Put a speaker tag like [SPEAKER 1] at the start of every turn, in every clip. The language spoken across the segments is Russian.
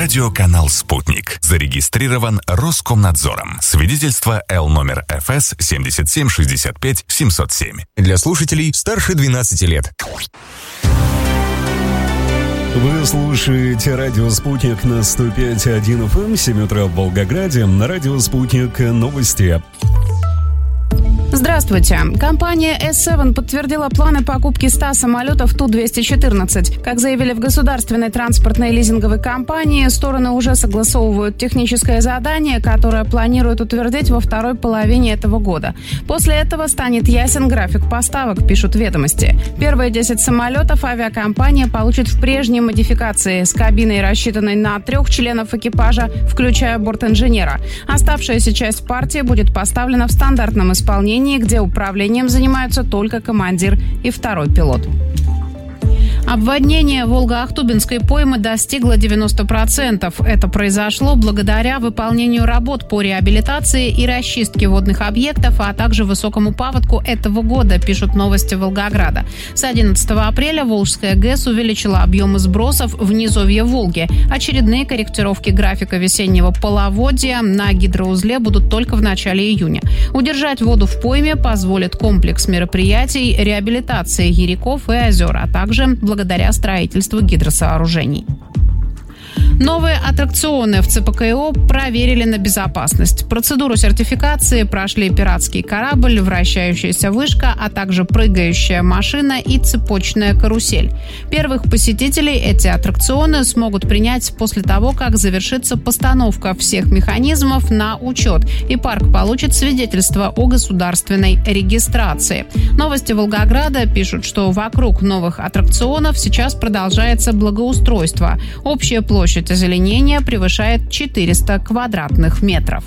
[SPEAKER 1] Радиоканал «Спутник». Зарегистрирован Роскомнадзором. Свидетельство Л номер ФС 7765 707.
[SPEAKER 2] Для слушателей старше 12 лет.
[SPEAKER 3] Вы слушаете радио «Спутник» на 105.1 FM, 7 утра в Волгограде. На радио «Спутник» новости.
[SPEAKER 4] Здравствуйте. Компания S7 подтвердила планы покупки 100 самолетов Ту-214. Как заявили в государственной транспортной лизинговой компании, стороны уже согласовывают техническое задание, которое планируют утвердить во второй половине этого года. После этого станет ясен график поставок, пишут «Ведомости». Первые 10 самолетов авиакомпания получит в прежней модификации с кабиной, рассчитанной на 3 членов экипажа, включая бортинженера. Оставшаяся часть партии будет поставлена в стандартном исполнении, где управлением занимаются только командир и второй пилот. Обводнение Волго-Ахтубинской поймы достигло 90%. Это произошло благодаря выполнению работ по реабилитации и расчистке водных объектов, а также высокому паводку этого года, пишут «Новости Волгограда». С 11 апреля Волжская ГЭС увеличила объемы сбросов в низовье Волги. Очередные корректировки графика весеннего половодья на гидроузле будут только в начале июня. Удержать воду в пойме позволит комплекс мероприятий реабилитации яриков и озер, а также благодаря строительству гидросооружений. Новые аттракционы в ЦПКИО проверили на безопасность. Процедуру сертификации прошли пиратский корабль, вращающаяся вышка, а также прыгающая машина и цепочная карусель. Первых посетителей эти аттракционы смогут принять после того, как завершится постановка всех механизмов на учет, и парк получит свидетельство о государственной регистрации. Новости Волгограда пишут, что вокруг новых аттракционов сейчас продолжается благоустройство. Общая площадь озеленения превышает 400 квадратных метров.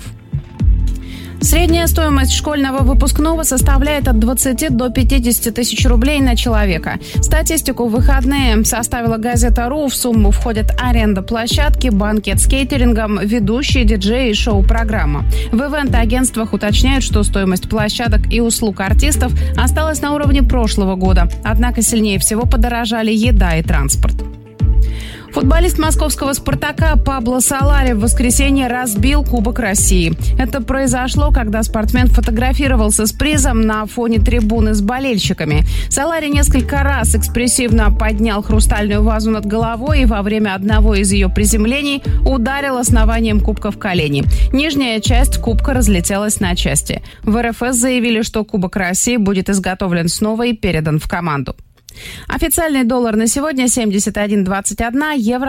[SPEAKER 4] Средняя стоимость школьного выпускного составляет от 20 до 50 тысяч рублей на человека. Статистику в выходные составила газета «РУ». В сумму входят аренда площадки, банкет с кейтерингом, ведущие, диджеи и шоу-программа. В ивент-агентствах уточняют, что стоимость площадок и услуг артистов осталась на уровне прошлого года. Однако сильнее всего подорожали еда и транспорт. Футболист московского «Спартака» Пабло Солари в воскресенье разбил Кубок России. Это произошло, когда спортсмен фотографировался с призом на фоне трибуны с болельщиками. Солари несколько раз экспрессивно поднял хрустальную вазу над головой и во время одного из ее приземлений ударил основанием кубка в колени. Нижняя часть кубка разлетелась на части. В РФС заявили, что Кубок России будет изготовлен снова и передан в команду. Официальный доллар на сегодня 71.21, евро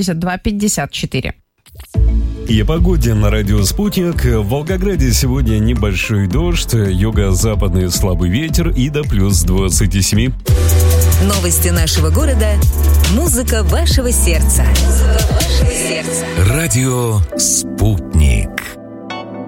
[SPEAKER 4] 82.54.
[SPEAKER 3] И о погоде на радио «Спутник». В Волгограде сегодня небольшой дождь, юго-западный слабый ветер и до плюс 27.
[SPEAKER 5] Новости нашего города. Музыка вашего сердца.
[SPEAKER 1] Радио «Спутник».